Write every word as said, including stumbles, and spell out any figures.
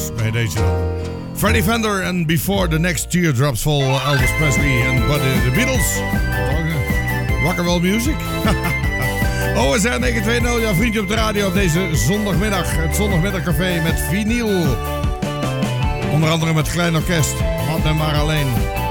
bij deze. Freddie Fender en Before the Next Teardrops Fall, Elvis Presley en The Beatles. Rockabilly Music. O S R negen twee nul, jouw vriendje op de radio op deze zondagmiddag. Het zondagmiddagcafé met vinyl. Onder andere met klein orkest. Laat me maar alleen.